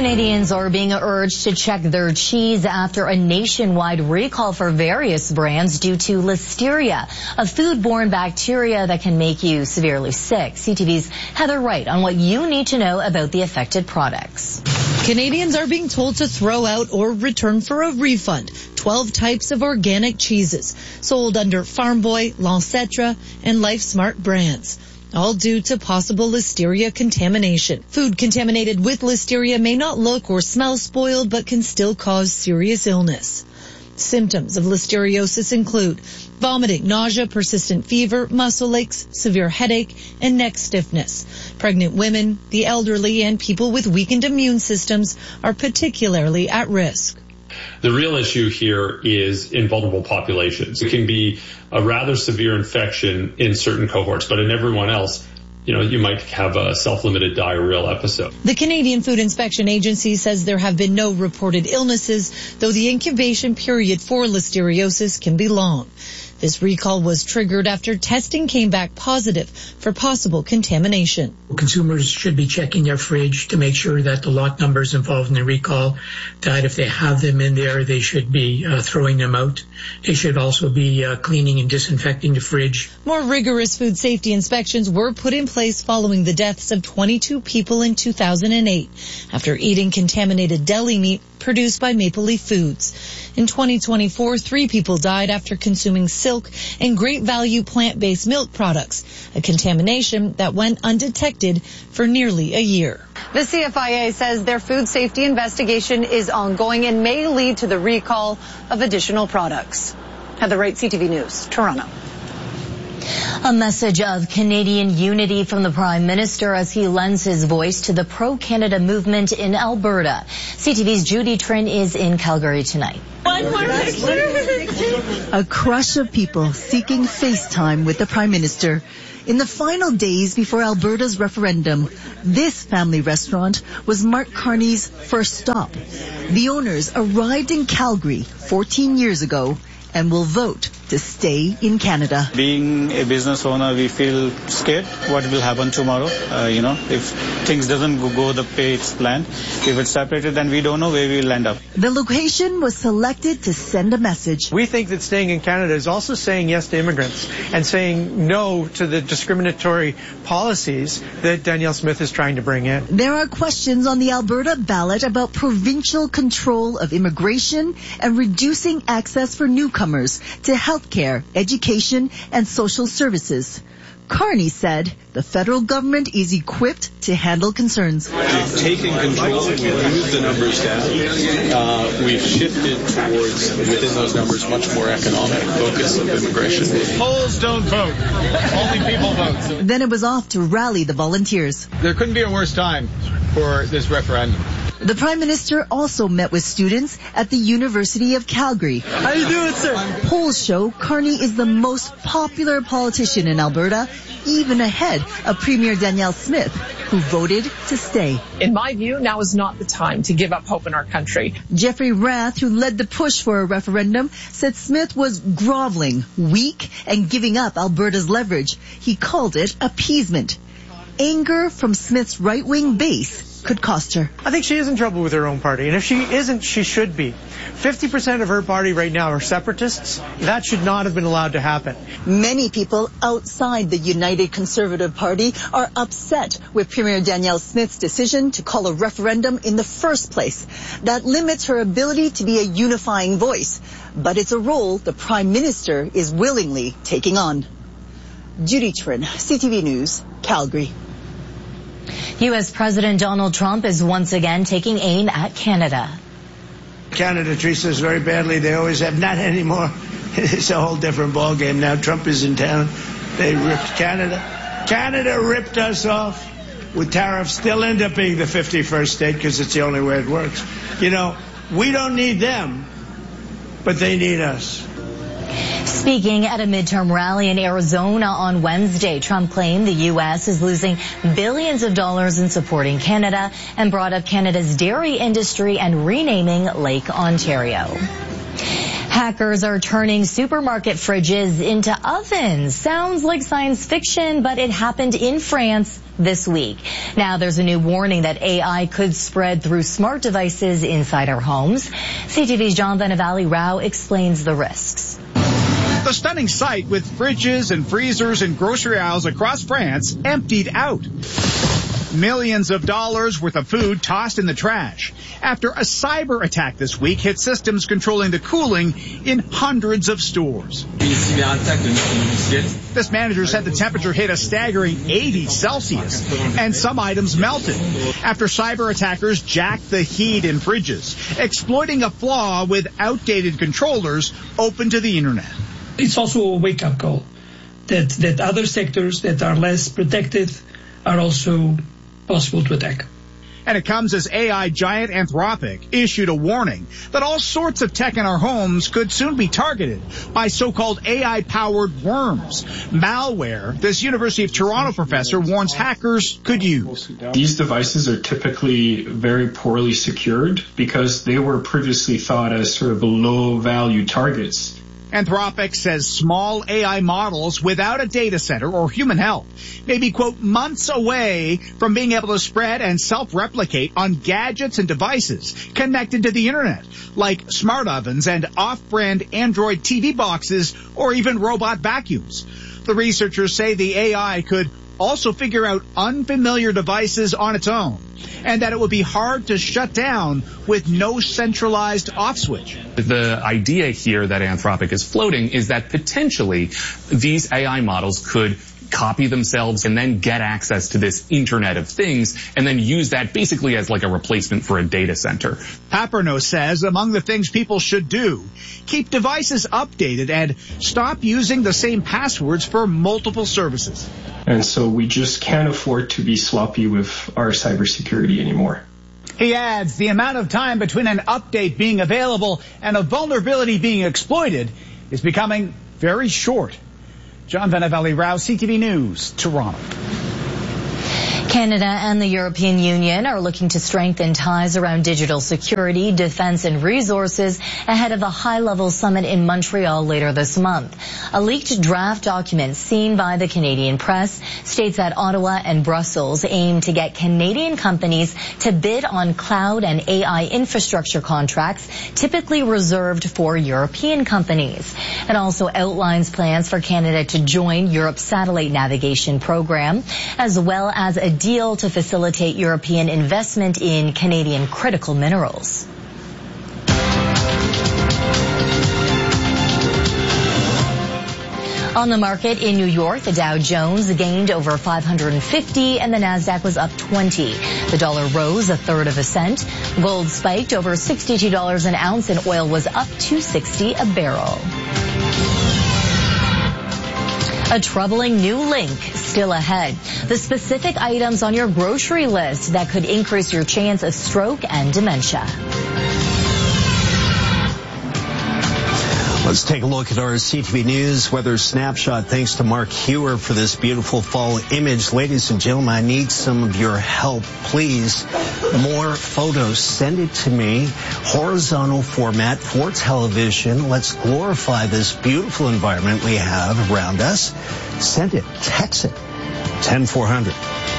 Canadians are being urged to check their cheese after a nationwide recall for various brands due to Listeria, a foodborne bacteria that can make you severely sick. CTV's Heather Wright on what you need to know about the affected products. Canadians are being told to throw out or return for a refund 12 types of organic cheeses sold under Farm Boy, L'Ancêtre, and Life Smart brands, all due to possible Listeria contamination. Food contaminated with Listeria may not look or smell spoiled, but can still cause serious illness. Symptoms of listeriosis include vomiting, nausea, persistent fever, muscle aches, severe headache, and neck stiffness. Pregnant women, the elderly, and people with weakened immune systems are particularly at risk. The real issue here is in vulnerable populations. It can be a rather severe infection in certain cohorts, but in everyone else, you might have a self-limited diarrheal episode. The Canadian Food Inspection Agency says there have been no reported illnesses, though the incubation period for listeriosis can be long. This recall was triggered after testing came back positive for possible contamination. Consumers should be checking their fridge to make sure that the lot numbers involved in the recall, that if they have them in there, they should be throwing them out. They should also be cleaning and disinfecting the fridge. More rigorous food safety inspections were put in place following the deaths of 22 people in 2008 after eating contaminated deli meat produced by Maple Leaf Foods. In 2024, 3 people died after consuming Silk and Great Value plant-based milk products, a contamination that went undetected for nearly a year. The CFIA says their food safety investigation is ongoing and may lead to the recall of additional products. Heather Wright, CTV News, Toronto. A message of Canadian unity from the Prime Minister as he lends his voice to the pro-Canada movement in Alberta. CTV's Judy Trin is in Calgary tonight. One more picture. A crush of people seeking FaceTime with the Prime Minister. In the final days before Alberta's referendum, this family restaurant was Mark Carney's first stop. The owners arrived in Calgary 14 years ago and will vote to stay in Canada. Being a business owner, we feel scared what will happen tomorrow. If things doesn't go the way it's planned, if it's separated, then we don't know where we'll end up. The location was selected to send a message. We think that staying in Canada is also saying yes to immigrants and saying no to the discriminatory policies that Danielle Smith is trying to bring in. There are questions on the Alberta ballot about provincial control of immigration and reducing access for newcomers to healthcare, education, and social services. Carney said the federal government is equipped to handle concerns. We've taken control, we've moved the numbers down, we've shifted towards, within those numbers, much more economic focus of immigration. Polls don't vote, only people vote. Then it was off to rally the volunteers. There couldn't be a worse time for this referendum. The Prime Minister also met with students at the University of Calgary. How you doing, sir? Polls show Carney is the most popular politician in Alberta, even ahead of Premier Danielle Smith, who voted to stay. In my view, now is not the time to give up hope in our country. Jeffrey Rath, who led the push for a referendum, said Smith was groveling, weak, and giving up Alberta's leverage. He called it appeasement. Anger from Smith's right-wing base could cost her. I think she is in trouble with her own party, and if she isn't, she should be. 50% of her party right now are separatists. That should not have been allowed to happen. Many people outside the United Conservative Party are upset with Premier Danielle Smith's decision to call a referendum in the first place. That limits her ability to be a unifying voice, but it's a role the Prime Minister is willingly taking on. Judy Trin, CTV News, Calgary. U.S. President Donald Trump is once again taking aim at Canada. Canada treats us very badly. They always have. Not anymore. It's a whole different ballgame now. Trump is in town. They ripped Canada. Canada ripped us off with tariffs. Still end up being the 51st state because it's the only way it works. We don't need them, but they need us. Speaking at a midterm rally in Arizona on Wednesday, Trump claimed the U.S. is losing billions of dollars in supporting Canada and brought up Canada's dairy industry and renaming Lake Ontario. Hackers are turning supermarket fridges into ovens. Sounds like science fiction, but it happened in France this week. Now there's a new warning that AI could spread through smart devices inside our homes. CTV's John Vanavali-Rao explains the risks. The stunning sight with fridges and freezers and grocery aisles across France emptied out. Millions of dollars worth of food tossed in the trash after a cyber attack this week hit systems controlling the cooling in hundreds of stores. This manager said the temperature hit a staggering 80 Celsius and some items melted after cyber attackers jacked the heat in fridges, exploiting a flaw with outdated controllers open to the internet. It's also a wake-up call that other sectors that are less protected are also possible to attack. And it comes as AI giant Anthropic issued a warning that all sorts of tech in our homes could soon be targeted by so-called AI-powered worms, malware this University of Toronto professor warns hackers could use. These devices are typically very poorly secured because they were previously thought as sort of low-value targets. Anthropic says small AI models without a data center or human help may be, quote, months away from being able to spread and self-replicate on gadgets and devices connected to the internet, like smart ovens and off-brand Android TV boxes or even robot vacuums. The researchers say the AI could also figure out unfamiliar devices on its own, and that it would be hard to shut down with no centralized off switch. The idea here that Anthropic is floating is that potentially these AI models could copy themselves and then get access to this Internet of Things and then use that basically as like a replacement for a data center. Paperno says among the things people should do, keep devices updated and stop using the same passwords for multiple services. And so we just can't afford to be sloppy with our cybersecurity anymore. He adds the amount of time between an update being available and a vulnerability being exploited is becoming very short. John Vanavali-Rao, CTV News, Toronto. Canada and the European Union are looking to strengthen ties around digital security, defense, and resources ahead of a high-level summit in Montreal later this month. A leaked draft document seen by the Canadian press states that Ottawa and Brussels aim to get Canadian companies to bid on cloud and AI infrastructure contracts typically reserved for European companies. It also outlines plans for Canada to join Europe's satellite navigation program, as well as a deal to facilitate European investment in Canadian critical minerals. On the market in New York, the Dow Jones gained over 550 and the Nasdaq was up 20. The dollar rose 1/3 cent. Gold spiked over $62 an ounce and oil was up $2.60 a barrel. A troubling new link still ahead. The specific items on your grocery list that could increase your chance of stroke and dementia. Let's take a look at our CTV News weather snapshot. Thanks to Mark Hewer for this beautiful fall image. Ladies and gentlemen, I need some of your help. Please, more photos. Send it to me. Horizontal format for television. Let's glorify this beautiful environment we have around us. Send it. Text it. 10400.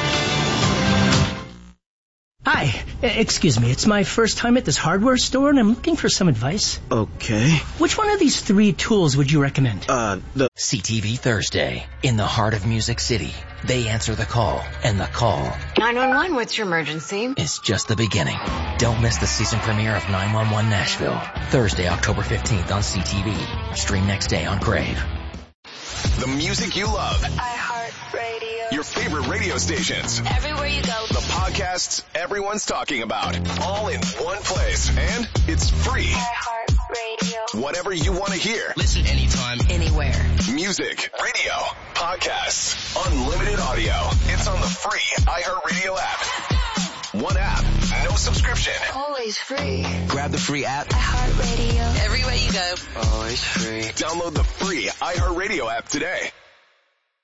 Hi, excuse me. It's my first time at this hardware store, and I'm looking for some advice. Okay. Which one of these 3 tools would you recommend? The CTV Thursday. In the heart of Music City, they answer the call, and the call 911, what's your emergency? is just the beginning. Don't miss the season premiere of 911 Nashville. Thursday, October 15th on CTV. Stream next day on Crave. The music you love. iHeartRadio. Your favorite radio stations. Everywhere you go. The podcasts everyone's talking about. All in one place. And it's free. iHeartRadio. Whatever you want to hear. Listen anytime, anywhere. Music, radio, podcasts, unlimited audio. It's on the free iHeartRadio app. One app, no subscription. Always free. Grab the free app. iHeartRadio. Everywhere you go. Always free. Download the free iHeartRadio app today.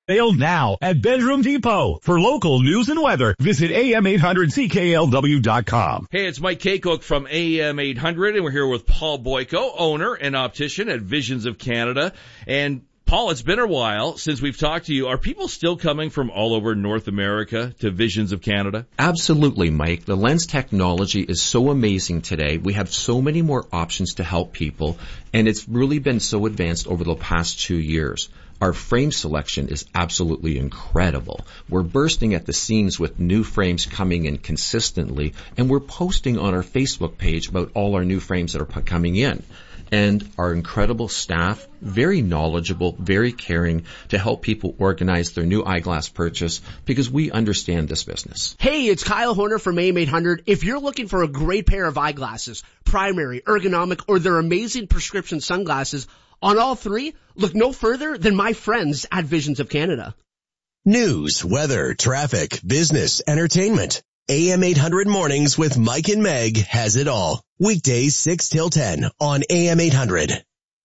Sale now at Bedroom Depot. For local news and weather, visit am800cklw.com. Hey, it's Mike Kaycook from AM800, and we're here with Paul Boyko, owner and optician at Visions of Canada. And Paul, it's been a while since we've talked to you. Are people still coming from all over North America to Visions of Canada? Absolutely, Mike. The lens technology is so amazing today. We have so many more options to help people, and it's really been so advanced over the past 2 years. Our frame selection is absolutely incredible. We're bursting at the seams with new frames coming in consistently, and we're posting on our Facebook page about all our new frames that are coming in. And our incredible staff, very knowledgeable, very caring to help people organize their new eyeglass purchase because we understand this business. Hey, it's Kyle Horner from AM800. If you're looking for a great pair of eyeglasses, primary, ergonomic, or their amazing prescription sunglasses, on all three, look no further than my friends at Visions of Canada. News, weather, traffic, business, entertainment. AM800 Mornings with Mike and Meg has it all. Weekdays 6 till 10 on AM800.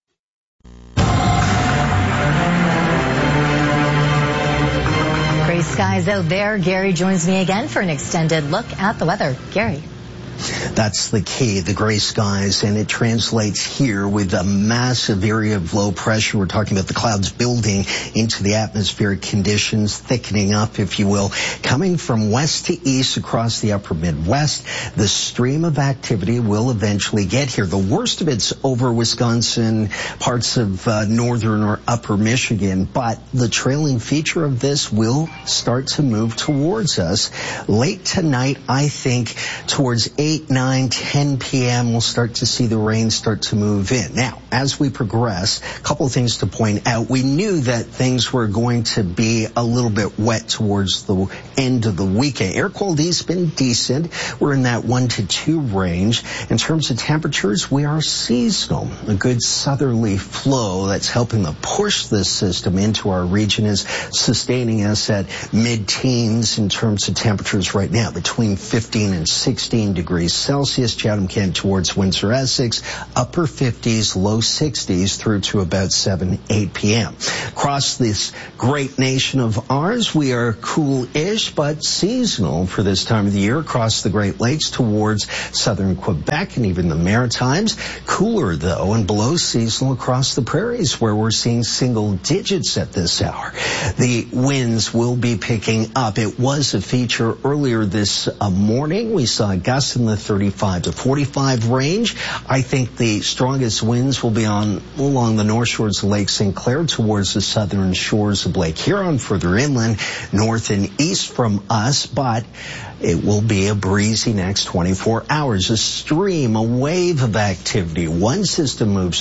Gray skies out there. Gary joins me again for an extended look at the weather. Gary. That's the key, the gray skies, and it translates here with a massive area of low pressure. We're talking about the clouds building into the atmospheric conditions, thickening up, if you will, coming from west to east across the upper Midwest. The stream of activity will eventually get here. The worst of it's over Wisconsin, parts of northern or upper Michigan, but the trailing feature of this will start to move towards us. Late tonight, I think, towards 8, 9, 10 p.m., we'll start to see the rain start to move in. Now, as we progress, a couple of things to point out. We knew that things were going to be a little bit wet towards the end of the weekend. Air quality's been decent. We're in that 1 to 2 range. In terms of temperatures, we are seasonal. A good southerly flow that's helping to push this system into our region is sustaining us at mid-teens in terms of temperatures right now, between 15 and 16 degrees Celsius, Chatham-Kent towards Windsor, Essex, upper 50s, low 60s through to about 7, 8 p.m. Across this great nation of ours, we are cool-ish but seasonal for this time of the year across the Great Lakes towards southern Quebec and even the Maritimes. Cooler, though, and below seasonal across the prairies where we're seeing single digits at this hour. The winds will be picking up. It was a feature earlier this morning. We saw gusts in the 35 to 45 range. I think the strongest winds will be along the north shores of Lake St. Clair towards the southern shores of Lake Huron, further inland, north and east from us, but it will be a breezy next 24 hours. A stream, a wave of activity. One system moves